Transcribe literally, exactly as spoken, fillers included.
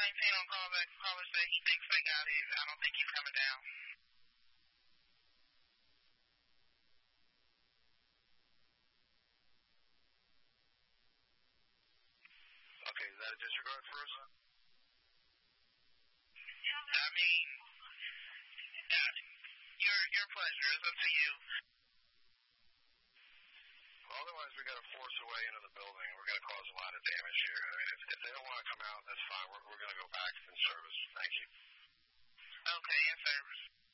nineteen on callback. Caller said he thinks they got it. I don't think he's coming down. Okay, is that a disregard for us? I mean, yeah, your your pleasure. It's up to you. Well, otherwise, we got to force a way into the building. We're going to cause a lot of damage here. I mean, if, if they don't want to come out, that's fine. We're, we're going to go back in service. Thank you. Okay, in service.